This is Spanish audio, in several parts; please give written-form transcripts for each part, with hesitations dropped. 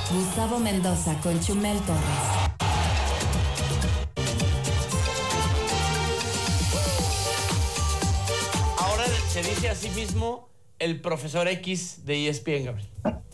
Gustavo Mendoza con Chumel Torres. Ahora se dice a sí mismo el profesor X de ESPN, Gabriel.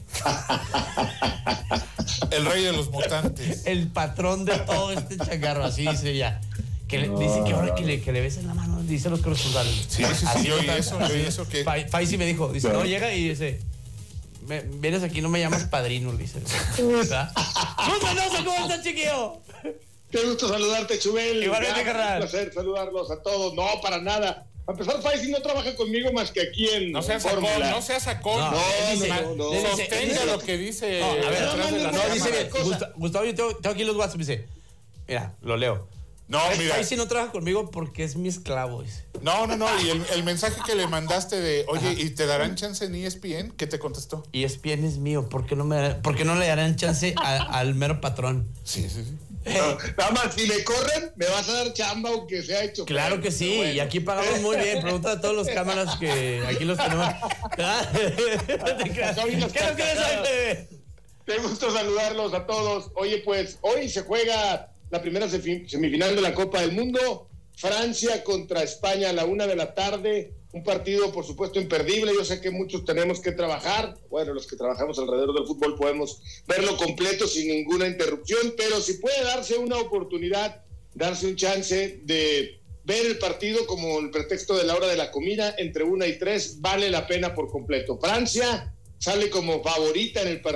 El rey de los mutantes. El patrón de todo este changarro, así dice ya. Dice que ahora que le besen la mano, dice los corresponsales. Sí, yo oí eso que... Faisy me dijo, dice, no, llega y dice, vienes aquí, no me llamas padrino, dice. ¿Verdad? ¿Cómo estás, chiquillo? Qué gusto saludarte, Chumel. Igualmente, carnal. Un placer saludarlos a todos. No, para nada. A empezar, Faisy no trabaja conmigo más que aquí en No seas Fórmula. no seas sacón. No. Sostenga lo que dice. No, a ver, atrás de la no, cámara. dice bien. Gustavo, yo tengo aquí los WhatsApp, dice, mira, lo leo. No, mira. Faisy no trabaja conmigo porque es mi esclavo, dice. No. Y el mensaje que le mandaste de, oye, ¿y te darán chance en ESPN? ¿Qué te contestó? ESPN es mío, ¿por qué no le darán chance al mero patrón? Sí. No, nada más, si me corren, me vas a dar chamba aunque sea hecho. Claro que sí, bueno. Y aquí pagamos muy bien. Pregunta a todos los cámaras que aquí los tenemos. Qué gusto saludarlos a todos. Oye, pues, hoy se juega la primera semifinal de la Copa del Mundo. Francia contra España a la 1:00 p.m. Un partido, por supuesto, imperdible. Yo sé que muchos tenemos que trabajar. Bueno, los que trabajamos alrededor del fútbol podemos verlo completo sin ninguna interrupción, pero si puede darse una oportunidad, darse un chance de ver el partido como el pretexto de la hora de la comida, entre 1 y 3, vale la pena por completo. Francia sale como favorita en el partido.